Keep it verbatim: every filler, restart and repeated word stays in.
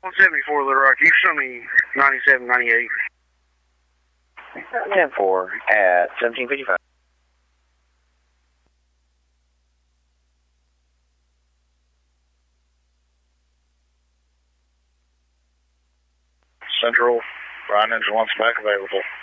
one seventy-four Little Rock. You show me ninety-seven, ninety-eight. ten four at seventeen fifty-five. Central, Ryan Engine one back available.